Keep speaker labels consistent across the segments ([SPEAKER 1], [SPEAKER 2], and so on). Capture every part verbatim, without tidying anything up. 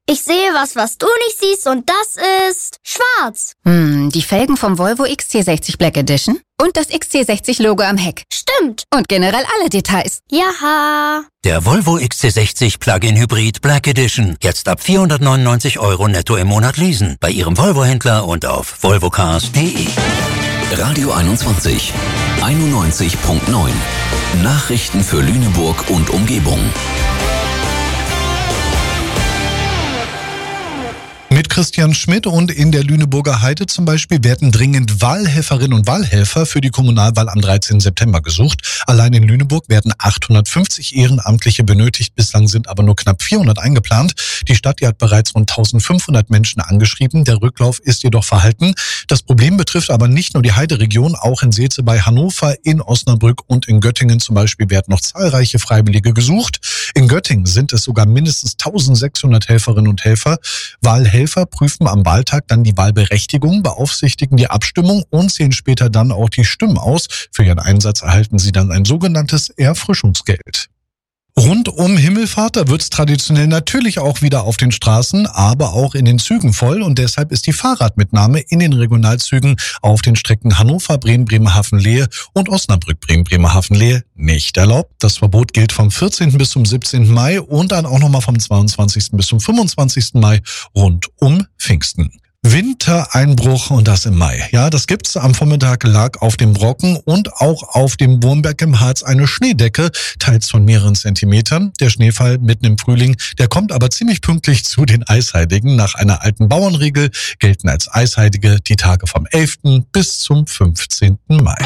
[SPEAKER 1] Ich sehe was, was du nicht siehst und das ist schwarz.
[SPEAKER 2] Hm, die Felgen vom Volvo X C sechzig Black Edition und das X C sechzig Logo am Heck.
[SPEAKER 1] Stimmt.
[SPEAKER 2] Und generell alle Details.
[SPEAKER 1] Jaha.
[SPEAKER 3] Der Volvo X C sechzig Plug-in Hybrid Black Edition. Jetzt ab vierhundertneunundneunzig Euro netto im Monat leasen. Bei Ihrem Volvo-Händler und auf volvocars punkt de.
[SPEAKER 4] Radio einundzwanzig, einundneunzig Komma neun. Nachrichten für Lüneburg und Umgebung.
[SPEAKER 5] Mit Christian Schmidt und in der Lüneburger Heide zum Beispiel werden dringend Wahlhelferinnen und Wahlhelfer für die Kommunalwahl am dreizehnten September gesucht. Allein in Lüneburg werden achthundertfünfzig Ehrenamtliche benötigt, bislang sind aber nur knapp vierhundert eingeplant. Die Stadt, die hat bereits rund eintausendfünfhundert Menschen angeschrieben, der Rücklauf ist jedoch verhalten. Das Problem betrifft aber nicht nur die Heideregion, auch in Seetze bei Hannover, in Osnabrück und in Göttingen zum Beispiel werden noch zahlreiche Freiwillige gesucht. In Göttingen sind es sogar mindestens eintausendsechshundert Helferinnen und Helfer. Wahlhelfer prüfen am Wahltag dann die Wahlberechtigung, beaufsichtigen die Abstimmung und zählen später dann auch die Stimmen aus. Für ihren Einsatz erhalten sie dann ein sogenanntes Erfrischungsgeld. Rund um Himmelfahrt, da wird's traditionell natürlich auch wieder auf den Straßen, aber auch in den Zügen voll und deshalb ist die Fahrradmitnahme in den Regionalzügen auf den Strecken Hannover, Bremen, Bremerhaven-Lehe und Osnabrück, Bremen, Bremerhaven-Lehe nicht erlaubt. Das Verbot gilt vom vierzehnten bis zum siebzehnten Mai und dann auch nochmal vom zweiundzwanzigsten bis zum fünfundzwanzigsten Mai rund um Pfingsten. Wintereinbruch und das im Mai. Ja, das gibt's. Am Vormittag lag auf dem Brocken und auch auf dem Wurmberg im Harz eine Schneedecke, teils von mehreren Zentimetern. Der Schneefall mitten im Frühling, der kommt aber ziemlich pünktlich zu den Eisheidigen. Nach einer alten Bauernregel gelten als Eisheidige die Tage vom elften bis zum fünfzehnten Mai.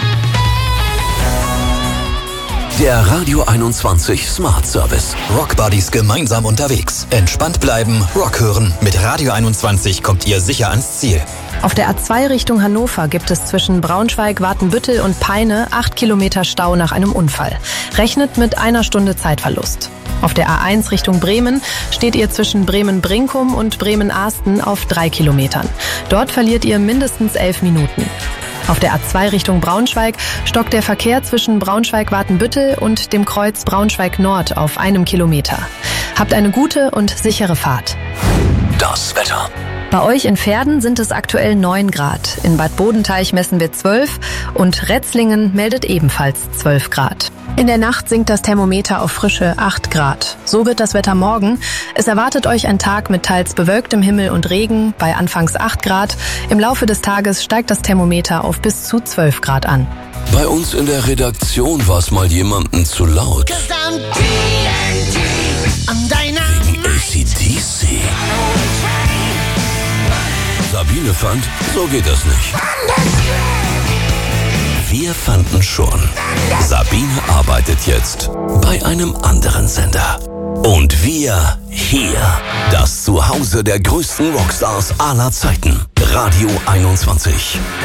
[SPEAKER 4] Der Radio einundzwanzig Smart Service. Rock Buddies gemeinsam unterwegs. Entspannt bleiben, Rock hören. Mit Radio einundzwanzig kommt ihr sicher ans Ziel.
[SPEAKER 6] Auf der A zwei Richtung Hannover gibt es zwischen Braunschweig, Watenbüttel und Peine acht Kilometer Stau nach einem Unfall. Rechnet mit einer Stunde Zeitverlust. Auf der A eins Richtung Bremen steht ihr zwischen Bremen-Brinkum und Bremen-Ahsten auf drei Kilometern. Dort verliert ihr mindestens elf Minuten. Auf der A zwei Richtung Braunschweig stockt der Verkehr zwischen Braunschweig-Watenbüttel und dem Kreuz Braunschweig-Nord auf einem Kilometer. Habt eine gute und sichere Fahrt.
[SPEAKER 4] Das Wetter.
[SPEAKER 6] Bei euch in Verden sind es aktuell neun Grad. In Bad Bodenteich messen wir zwölf und Retzlingen meldet ebenfalls zwölf Grad. In der Nacht sinkt das Thermometer auf frische acht Grad. So wird das Wetter morgen. Es erwartet euch ein Tag mit teils bewölktem Himmel und Regen bei anfangs acht Grad. Im Laufe des Tages steigt das Thermometer auf bis zu zwölf Grad an.
[SPEAKER 4] Bei uns in der Redaktion war es mal jemandem zu laut. Wegen A C D C. Sabine fand, so geht das nicht. Wir fanden schon. Sabine arbeitet jetzt bei einem anderen Sender. Und wir hier. Das Zuhause der größten Rockstars aller Zeiten. Radio einundzwanzig.